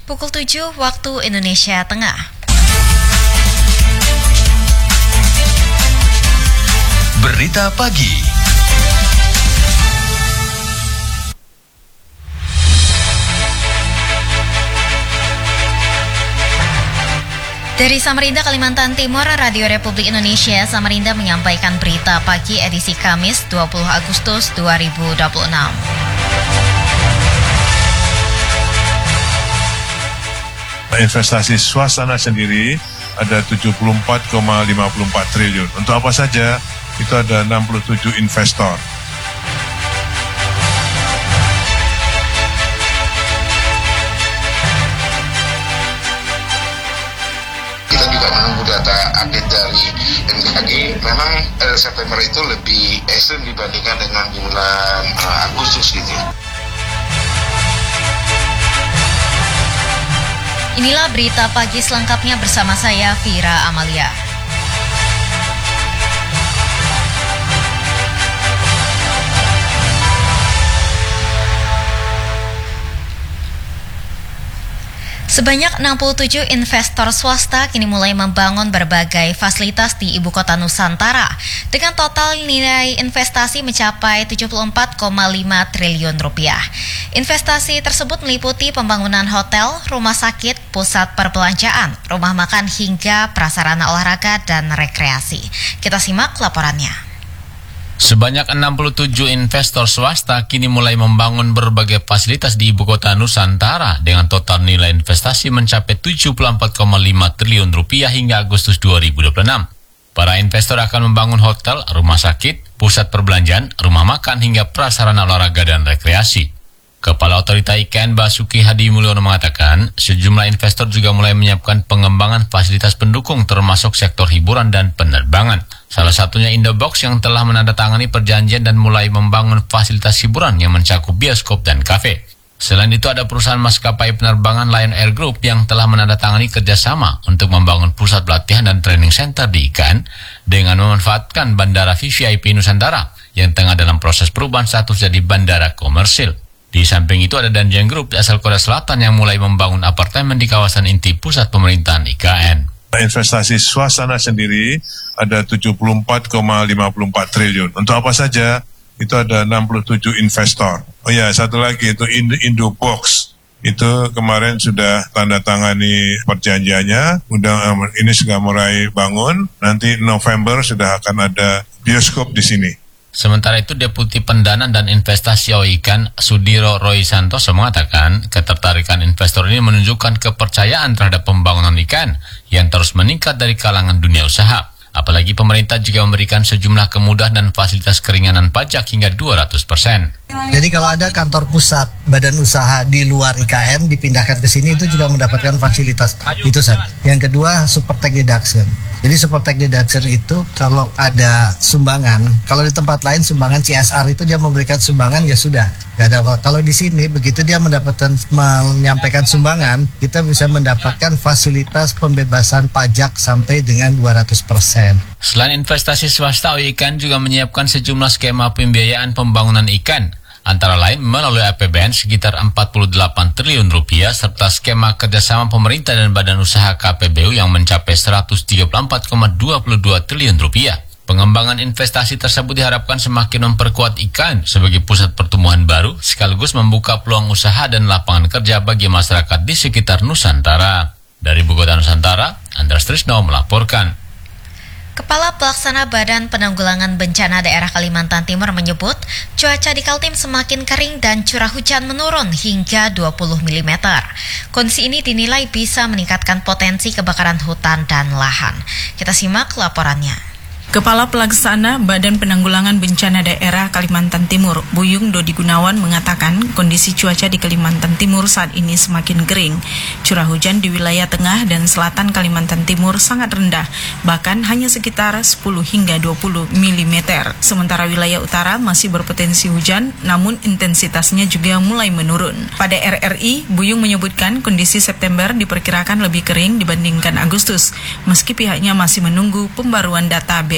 Pukul 7 waktu Indonesia Tengah. Berita pagi. Dari Samarinda, Kalimantan Timur, Radio Republik Indonesia Samarinda menyampaikan berita pagi edisi Kamis 20 Agustus 2026. Investasi swasta sendiri ada 74,54 triliun. Untuk apa saja? Itu ada 67 investor. Kita juga menunggu data update dari BMKG. Memang September itu lebih ekstrim dibandingkan dengan bulan Agustus gitu. Inilah berita pagi selengkapnya bersama saya, Vira Amalia. Sebanyak 67 investor swasta kini mulai membangun berbagai fasilitas di Ibu Kota Nusantara dengan total nilai investasi mencapai 74,5 triliun rupiah. Investasi tersebut meliputi pembangunan hotel, rumah sakit, pusat perbelanjaan, rumah makan hingga prasarana olahraga dan rekreasi. Kita simak laporannya. Sebanyak 67 investor swasta kini mulai membangun berbagai fasilitas di Ibu Kota Nusantara dengan total nilai investasi mencapai 74,5 triliun rupiah hingga Agustus 2026. Para investor akan membangun hotel, rumah sakit, pusat perbelanjaan, rumah makan hingga prasarana olahraga dan rekreasi. Kepala Otorita IKN Basuki Hadi Mulyono mengatakan, sejumlah investor juga mulai menyiapkan pengembangan fasilitas pendukung termasuk sektor hiburan dan penerbangan. Salah satunya Indobox yang telah menandatangani perjanjian dan mulai membangun fasilitas hiburan yang mencakup bioskop dan kafe. Selain itu ada perusahaan maskapai penerbangan Lion Air Group yang telah menandatangani kerjasama untuk membangun pusat pelatihan dan training center di IKN dengan memanfaatkan Bandara VVIP Nusantara yang tengah dalam proses perubahan status jadi bandara komersil. Di samping itu ada Danjeng Group asal Korea Selatan yang mulai membangun apartemen di kawasan inti pusat pemerintahan IKN. Investasi swasta sendiri ada 74,54 triliun. Untuk apa saja? Itu ada 67 investor. Oh ya, satu lagi itu Indobox. Itu kemarin sudah tanda tangani perjanjiannya. Ini sudah mulai bangun. Nanti November sudah akan ada bioskop di sini. Sementara itu, Deputi Pendanaan dan Investasi OIKAN Sudiro Roy Santoso mengatakan ketertarikan investor ini menunjukkan kepercayaan terhadap pembangunan ikan yang terus meningkat dari kalangan dunia usaha. Apalagi pemerintah juga memberikan sejumlah kemudahan dan fasilitas keringanan pajak hingga 200%. Jadi kalau ada kantor pusat badan usaha di luar IKN dipindahkan ke sini itu juga mendapatkan fasilitas itu saja. Yang kedua, super tax deduction. Jadi super tax deduction itu kalau ada sumbangan, kalau di tempat lain sumbangan CSR itu dia memberikan sumbangan ya sudah. Gak ada. Kalau di sini begitu dia menyampaikan sumbangan, kita bisa mendapatkan fasilitas pembebasan pajak sampai dengan 200%. Selain investasi swasta, OIKAN juga menyiapkan sejumlah skema pembiayaan pembangunan ikan, antara lain melalui APBN sekitar 48 triliun rupiah serta skema kerjasama pemerintah dan badan usaha KPBU yang mencapai 134,22 triliun rupiah. Pengembangan investasi tersebut diharapkan semakin memperkuat ikan sebagai pusat pertumbuhan baru sekaligus membuka peluang usaha dan lapangan kerja bagi masyarakat di sekitar Nusantara. Dari Ibu Kota Nusantara, Andras Trisno melaporkan. Kepala Pelaksana Badan Penanggulangan Bencana Daerah Kalimantan Timur menyebut cuaca di Kaltim semakin kering dan curah hujan menurun hingga 20 mm. Kondisi ini dinilai bisa meningkatkan potensi kebakaran hutan dan lahan. Kita simak laporannya. Kepala Pelaksana Badan Penanggulangan Bencana Daerah Kalimantan Timur, Buyung Dodi Gunawan mengatakan kondisi cuaca di Kalimantan Timur saat ini semakin kering. Curah hujan di wilayah tengah dan selatan Kalimantan Timur sangat rendah, bahkan hanya sekitar 10 hingga 20 mm. Sementara wilayah utara masih berpotensi hujan, namun intensitasnya juga mulai menurun. Pada RRI, Buyung menyebutkan kondisi September diperkirakan lebih kering dibandingkan Agustus, meski pihaknya masih menunggu pembaruan data BMKG.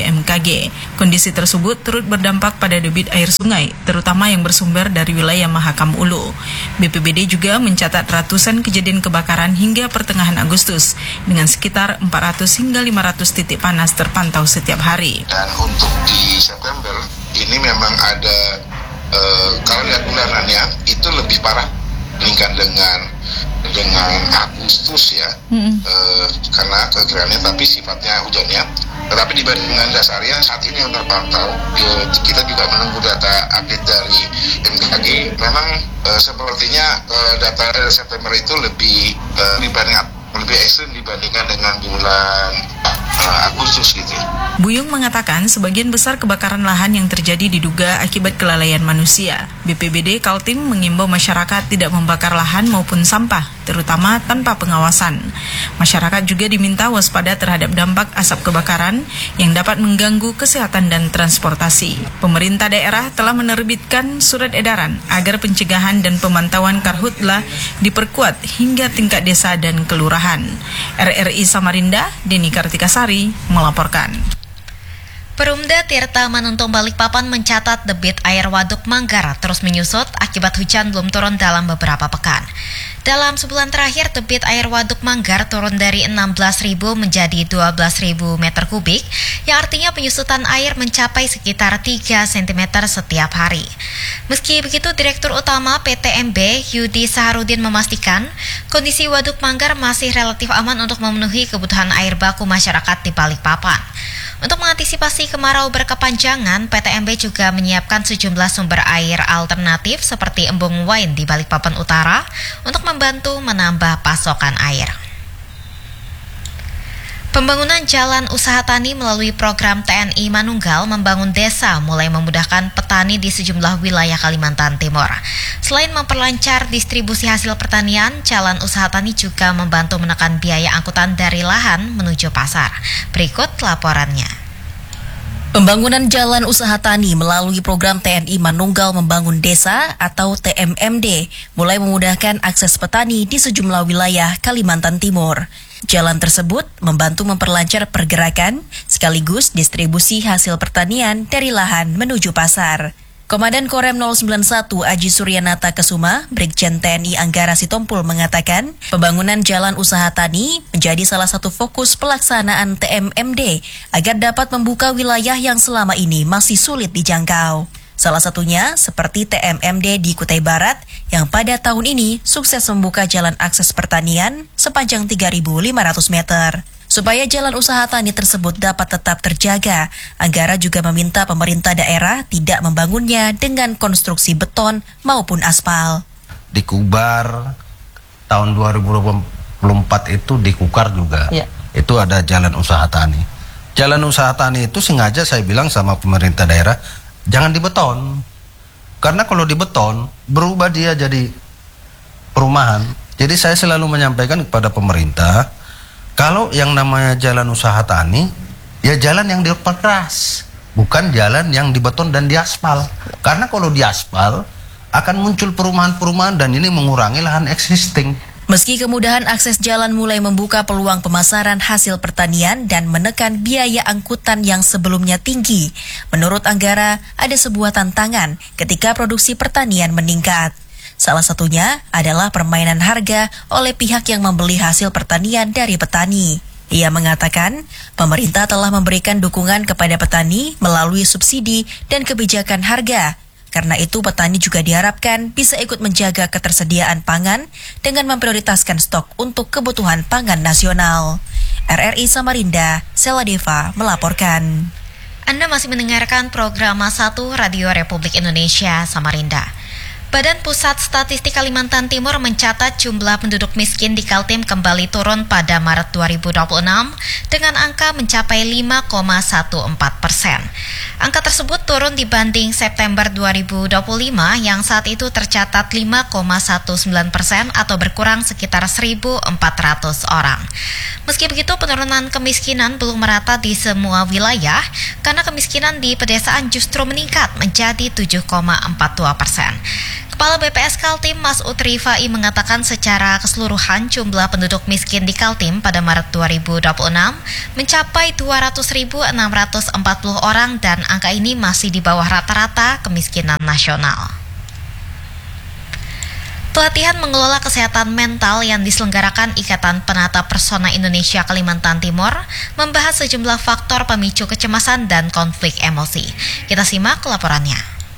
BMKG. Kondisi tersebut turut berdampak pada debit air sungai, terutama yang bersumber dari wilayah Mahakam Ulu. BPBD juga mencatat ratusan kejadian kebakaran hingga pertengahan Agustus, dengan sekitar 400 hingga 500 titik panas terpantau setiap hari. Dan untuk di September ini memang ada kalau lihat bulanannya itu lebih parah dibandingkan dengan Agustus ya, karena kekeringannya tapi sifatnya hujannya. Tetapi dibandingkan dasarnya saat ini yang terpantau, kita juga menunggu data update dari MKG. Memang sepertinya data September itu lebih ekstrim dibandingkan dengan bulan Agustus gitu. Buyung mengatakan sebagian besar kebakaran lahan yang terjadi diduga akibat kelalaian manusia. BPBD Kaltim mengimbau masyarakat tidak membakar lahan maupun sampah, terutama tanpa pengawasan. Masyarakat juga diminta waspada terhadap dampak asap kebakaran yang dapat mengganggu kesehatan dan transportasi. Pemerintah daerah telah menerbitkan surat edaran agar pencegahan dan pemantauan karhutla diperkuat hingga tingkat desa dan kelurahan. RRI Samarinda, Deni Kartikasari melaporkan. Perumda Tirta Manuntung Balikpapan mencatat debit air Waduk Manggar terus menyusut akibat hujan belum turun dalam beberapa pekan. Dalam sebulan terakhir, debit air Waduk Manggar turun dari 16.000 menjadi 12.000 meter kubik, yang artinya penyusutan air mencapai sekitar 3 cm setiap hari. Meski begitu, Direktur Utama PTMB Yudi Saharudin memastikan kondisi Waduk Manggar masih relatif aman untuk memenuhi kebutuhan air baku masyarakat di Balikpapan. Untuk mengantisipasi kemarau berkepanjangan, PTMB juga menyiapkan sejumlah sumber air alternatif seperti Embung Wain di Balikpapan Utara untuk membantu menambah pasokan air. Pembangunan jalan usaha tani melalui program TNI Manunggal membangun desa mulai memudahkan petani di sejumlah wilayah Kalimantan Timur. Selain memperlancar distribusi hasil pertanian, jalan usaha tani juga membantu menekan biaya angkutan dari lahan menuju pasar. Berikut laporannya. Pembangunan jalan usaha tani melalui program TNI Manunggal Membangun Desa atau TMMD mulai memudahkan akses petani di sejumlah wilayah Kalimantan Timur. Jalan tersebut membantu memperlancar pergerakan sekaligus distribusi hasil pertanian dari lahan menuju pasar. Komandan Korem 091 Aji Suryanata Kesuma, Brigjen TNI Anggara Sitompul mengatakan, pembangunan jalan usaha tani menjadi salah satu fokus pelaksanaan TMMD agar dapat membuka wilayah yang selama ini masih sulit dijangkau. Salah satunya seperti TMMD di Kutai Barat yang pada tahun ini sukses membuka jalan akses pertanian sepanjang 3.500 meter. Supaya jalan usaha tani tersebut dapat tetap terjaga, Anggara juga meminta pemerintah daerah tidak membangunnya dengan konstruksi beton maupun aspal. Di Kubar tahun 2024 itu di Kukar juga, itu ada jalan usaha tani. Jalan usaha tani itu sengaja saya bilang sama pemerintah daerah, jangan dibeton. Karena kalau dibeton, berubah dia jadi perumahan. Jadi saya selalu menyampaikan kepada pemerintah, kalau yang namanya jalan usaha tani, ya jalan yang diperkeras, bukan jalan yang dibeton dan diaspal. Karena kalau diaspal, akan muncul perumahan-perumahan dan ini mengurangi lahan existing. Meski kemudahan akses jalan mulai membuka peluang pemasaran hasil pertanian dan menekan biaya angkutan yang sebelumnya tinggi, menurut Anggara ada sebuah tantangan ketika produksi pertanian meningkat. Salah satunya adalah permainan harga oleh pihak yang membeli hasil pertanian dari petani. Ia mengatakan, pemerintah telah memberikan dukungan kepada petani melalui subsidi dan kebijakan harga. Karena itu petani juga diharapkan bisa ikut menjaga ketersediaan pangan dengan memprioritaskan stok untuk kebutuhan pangan nasional. RRI Samarinda, Seladeva melaporkan. Anda masih mendengarkan program 1 Radio Republik Indonesia Samarinda. Badan Pusat Statistik Kalimantan Timur mencatat jumlah penduduk miskin di Kaltim kembali turun pada Maret 2026 dengan angka mencapai 5,14%. Angka tersebut turun dibanding September 2025 yang saat itu tercatat 5,19% atau berkurang sekitar 1.400 orang. Meski begitu, penurunan kemiskinan belum merata di semua wilayah karena kemiskinan di pedesaan justru meningkat menjadi 7,42%. Kepala BPS Kaltim Masud Rifai mengatakan secara keseluruhan jumlah penduduk miskin di Kaltim pada Maret 2026 mencapai 200.640 orang dan angka ini masih di bawah rata-rata kemiskinan nasional. Pelatihan mengelola kesehatan mental yang diselenggarakan Ikatan Penata Persona Indonesia Kalimantan Timur membahas sejumlah faktor pemicu kecemasan dan konflik emosi. Kita simak laporannya.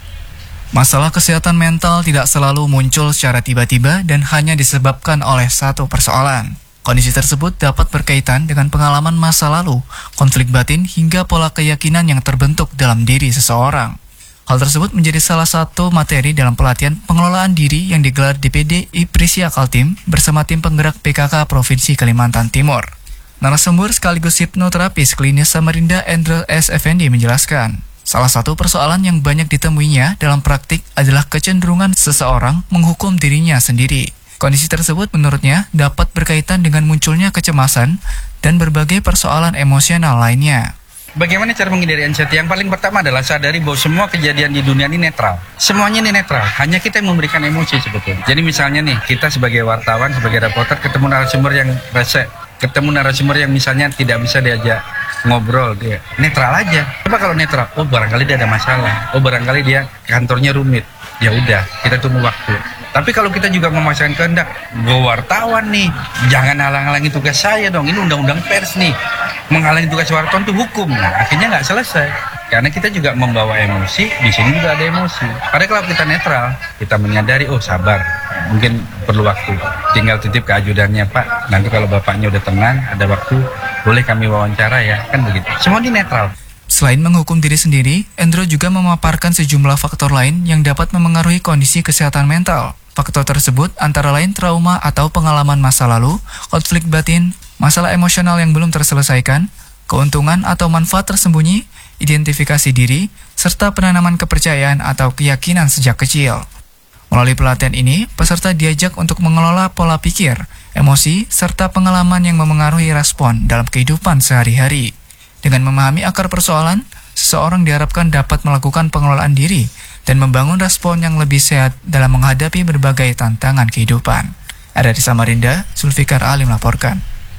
Masalah kesehatan mental tidak selalu muncul secara tiba-tiba dan hanya disebabkan oleh satu persoalan. Kondisi tersebut dapat berkaitan dengan pengalaman masa lalu, konflik batin hingga pola keyakinan yang terbentuk dalam diri seseorang. Hal tersebut menjadi salah satu materi dalam pelatihan pengelolaan diri yang digelar DPD Iprisia Kaltim bersama tim penggerak PKK Provinsi Kalimantan Timur. Narasumber sekaligus hipnoterapis klinis Samarinda Endrel S. Effendi menjelaskan, salah satu persoalan yang banyak ditemuinya dalam praktik adalah kecenderungan seseorang menghukum dirinya sendiri. Kondisi tersebut menurutnya dapat berkaitan dengan munculnya kecemasan dan berbagai persoalan emosional lainnya. Bagaimana cara menghindari anxiety? Yang paling pertama adalah sadari bahwa semua kejadian di dunia ini netral. Semuanya ini netral, hanya kita yang memberikan emosi sebetulnya. Jadi misalnya nih, kita sebagai wartawan, sebagai reporter ketemu narasumber yang rese, ketemu narasumber yang misalnya tidak bisa diajak ngobrol, dia netral aja. Coba kalau netral, oh barangkali dia ada masalah, oh barangkali dia kantornya rumit. Ya udah, kita tunggu waktu. Tapi kalau kita juga memaksakan kehendak, gue wartawan nih, jangan halang-halangi tugas saya dong, ini undang-undang pers nih. Menghalangi tugas wartawan itu hukum, nah akhirnya nggak selesai. Karena kita juga membawa emosi, di sini juga ada emosi. Padahal kalau kita netral, kita menyadari, oh sabar, mungkin perlu waktu. Tinggal titip ke ajudannya, Pak, nanti kalau bapaknya udah tenang, ada waktu, boleh kami wawancara ya, kan begitu. Semua di netral. Selain menghukum diri sendiri, Endro juga memaparkan sejumlah faktor lain yang dapat memengaruhi kondisi kesehatan mental. Faktor tersebut antara lain trauma atau pengalaman masa lalu, konflik batin, masalah emosional yang belum terselesaikan, keuntungan atau manfaat tersembunyi, identifikasi diri, serta penanaman kepercayaan atau keyakinan sejak kecil. Melalui pelatihan ini, peserta diajak untuk mengelola pola pikir, emosi, serta pengalaman yang memengaruhi respon dalam kehidupan sehari-hari. Dengan memahami akar persoalan, seseorang diharapkan dapat melakukan pengelolaan diri dan membangun respon yang lebih sehat dalam menghadapi berbagai tantangan kehidupan. Ada di Samarinda, Zulfikar Ali melaporkan.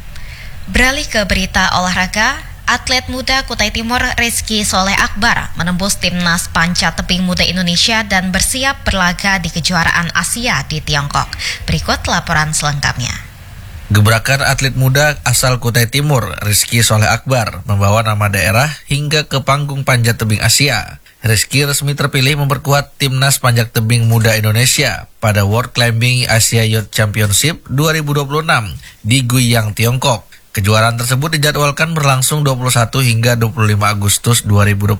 Beralih ke berita olahraga, atlet muda Kutai Timur Rizky Soleh Akbar menembus timnas panjat tebing muda Indonesia dan bersiap berlaga di kejuaraan Asia di Tiongkok. Berikut laporan selengkapnya. Gebrakan atlet muda asal Kutai Timur, Rizky Soleh Akbar, membawa nama daerah hingga ke panggung panjat tebing Asia. Rizky resmi terpilih memperkuat timnas panjat tebing muda Indonesia pada World Climbing Asia Youth Championship 2026 di Guiyang, Tiongkok. Kejuaraan tersebut dijadwalkan berlangsung 21 hingga 25 Agustus 2026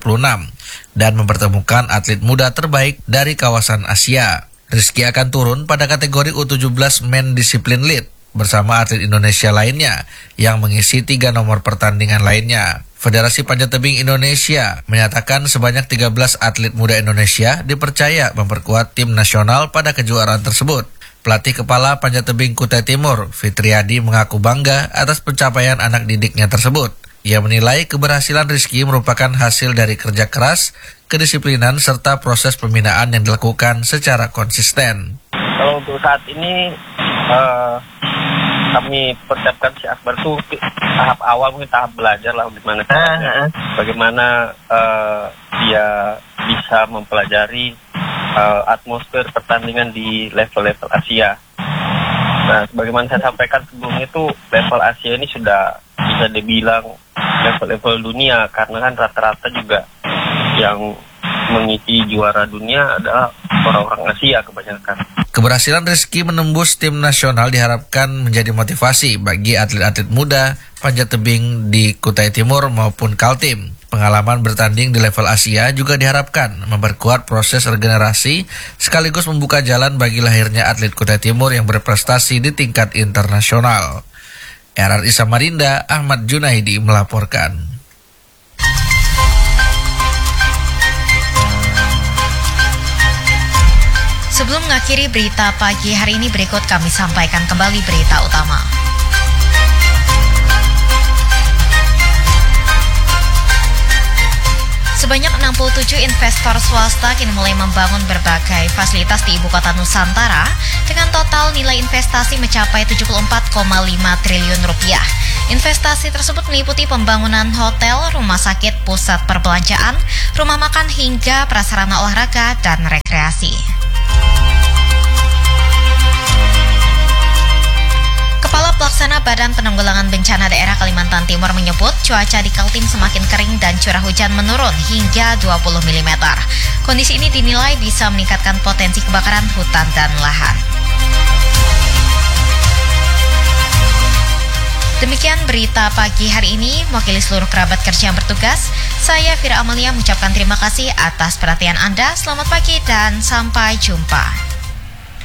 dan mempertemukan atlet muda terbaik dari kawasan Asia. Rizky akan turun pada kategori U17 Men Discipline Lead bersama atlet Indonesia lainnya yang mengisi 3 nomor pertandingan lainnya. Federasi Panjat Tebing Indonesia menyatakan sebanyak 13 atlet muda Indonesia dipercaya memperkuat tim nasional pada kejuaraan tersebut. Pelatih Kepala Panjat Tebing Kutai Timur, Fitriadi, mengaku bangga atas pencapaian anak didiknya tersebut. Ia menilai keberhasilan Rizky merupakan hasil dari kerja keras, kedisiplinan, serta proses pembinaan yang dilakukan secara konsisten. Kalau untuk saat ini, kami persiapkan si Akbar tuh tahap awal, mungkin tahap belajar lah bagaimana dia bisa mempelajari atmosfer pertandingan di level-level Asia. Nah, sebagaimana saya sampaikan sebelumnya itu level Asia ini sudah bisa dibilang level-level dunia karena kan rata-rata juga yang mengisi juara dunia adalah orang-orang Asia kebanyakan. Keberhasilan Rizky menembus tim nasional diharapkan menjadi motivasi bagi atlet-atlet muda panjat tebing di Kutai Timur maupun Kaltim. Pengalaman bertanding di level Asia juga diharapkan memperkuat proses regenerasi sekaligus membuka jalan bagi lahirnya atlet Kutai Timur yang berprestasi di tingkat internasional. RRI Samarinda, Ahmad Junaidi melaporkan. Sebelum mengakhiri berita pagi hari ini, berikut kami sampaikan kembali berita utama. Sebanyak 67 investor swasta kini mulai membangun berbagai fasilitas di Ibu Kota Nusantara dengan total nilai investasi mencapai 74,5 triliun rupiah. Investasi tersebut meliputi pembangunan hotel, rumah sakit, pusat perbelanjaan, rumah makan hingga prasarana olahraga dan rekreasi. Kepala Pelaksana Badan Penanggulangan Bencana Daerah Kalimantan Timur menyebut cuaca di Kaltim semakin kering dan curah hujan menurun hingga 20 mm. Kondisi ini dinilai bisa meningkatkan potensi kebakaran hutan dan lahan. Demikian berita pagi hari ini. Mewakili seluruh kerabat kerja yang bertugas, saya Fira Amalia mengucapkan terima kasih atas perhatian Anda. Selamat pagi dan sampai jumpa.